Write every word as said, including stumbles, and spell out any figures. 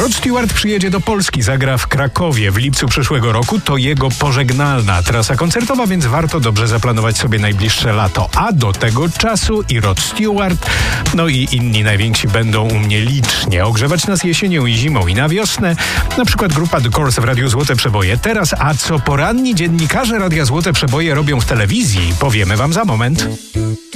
Rod Stewart przyjedzie do Polski, zagra w Krakowie w lipcu przyszłego roku. To jego pożegnalna trasa koncertowa, więc warto dobrze zaplanować sobie najbliższe lato. A do tego czasu i Rod Stewart, no i inni najwięksi będą u mnie licznie ogrzewać nas jesienią i zimą i na wiosnę. Na przykład grupa The Course w Radiu Złote Przeboje teraz, a co poranni dziennikarze Radia Złote Przeboje robią w telewizji, powiemy wam za moment.